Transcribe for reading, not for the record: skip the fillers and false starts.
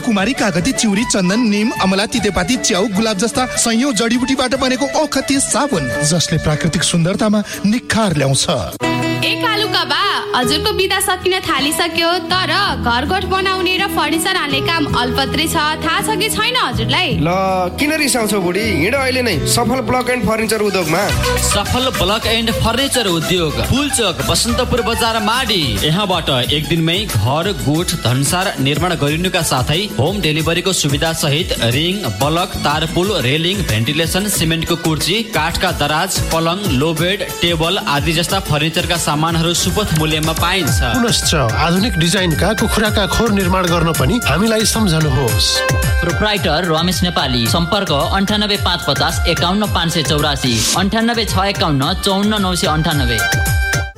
घिउकुमारी, कागती, चिउरी, चन्दन, निम, अमला, तितेपाती, च्याउ, गुलाब जस्ता सयौं जडीबुटीबाट बनेको औखती साबुन जसले प्राकृतिक सुन्दरतामा निखार ल्याउँछ। कालुका बा, हजुरको बिदा सकिन थालिसक्यो, तर घरगोठ बनाउने र फर्निचर हाल्ने काम अल्पत्रै छ, थाहा छ कि छैन हजुरलाई? ल किन रिसाउँछौ बुढी? हिँड अहिले नै सफल ब्लक एन्ड फर्निचर उद्योगमा। सफल ब्लक एन्ड फर्निचर उद्योग, पुलचोक, बसन्तपुर बजार, माडी। यहाँबाट एक दिनमै घर, गोठ, धनसार निर्माण गरिनुका साथै होम डेलिभरीको सुविधा सहित रिङ, बलक, तारपुल, रेलिङ, भेन्टिलेसन, सिमेन्टको कुर्ची, काठका दराज, पलङ, लो बेड, टेबल आदि जस्ता फर्निचरका सामानहरू सुपथ मूल्यमा पाइन्छ। पुनश्च आधुनिक डिजाइनका कुखुराका खोर निर्माण गर्न पनि हामीलाई सम्झनुहोस्। प्रोप्राइटर रमेश नेपाली, सम्पर्क 98 550 51 584, 98 651 54 998।